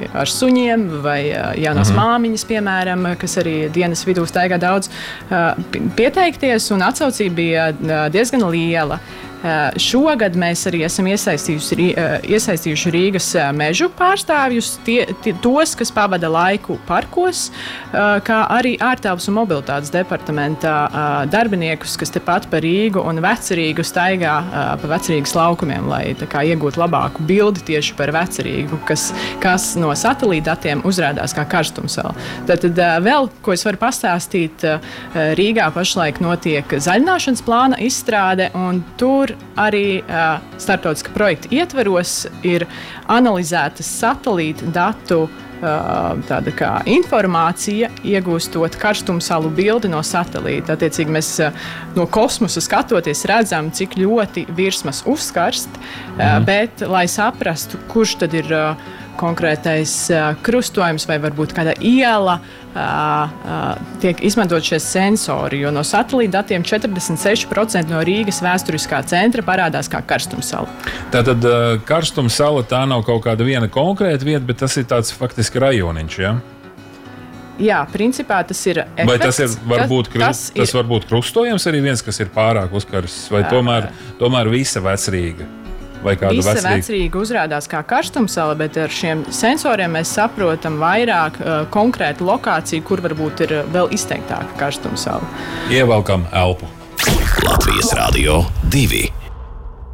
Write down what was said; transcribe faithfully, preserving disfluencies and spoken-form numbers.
ar suņiem, vai jaunās mm-hmm. māmiņas, piemēram, kas arī dienas vidū staigā daudz, pieteikties, un atsaucība bija diezgan liela. Šogad mēs arī esam iesaistījuši, iesaistījuši Rīgas mežu pārstāvjus, tie, tie, tos, kas pavada laiku parkos, kā arī ārtelpas un mobilitātes departamentā darbiniekus, kas tepat pa Rīgu un Vecrīgu staigā pa Vecrīgas laukumiem, lai tā kā iegūtu labāku bildi tieši par Vecrīgu, kas, kas no satelītdatiem uzrādās kā karstumsala. Tad, tad vēl, ko es varu pastāstīt, Rīgā pašlaik notiek zaļināšanas plāna izstrāde, un tur arī uh, starptautiska projekta ietveros ir analizētas satelīta datu uh, tāda kā informācija, iegūstot karstumsalu bildi no satelīta. Attiecīgi mēs uh, no kosmosa skatoties redzam, cik ļoti virsmas uzkarst, uh, mm. bet, lai saprastu, kurš tad ir uh, konkrētais uh, krustojums vai varbūt kāda iela, uh, uh, tiek izmantot šie sensori, jo no satelīta datiem četrdesmit seši procenti no Rīgas vēsturiskā centra parādās kā karstumsala. Tātad uh, karstumsala tā nav kaut kāda viena konkrēta vieta, bet tas ir tāds faktiski rajoniņš, ja? Jā, principā tas ir efekts. Vai tas ir varbūt, tas, tas tas ir... varbūt krustojums arī viens, kas ir pārāk uzkarsts, vai tomēr, tomēr visa Vecrīga? Visa Vecrīga uzrādās kā karstumsala, bet ar šiem sensoriem mēs saprotam vairāk uh, konkrētu lokāciju, kur varbūt ir vēl izteiktāka karstumsala. Ievelkam elpu. Latvijas Radio divi.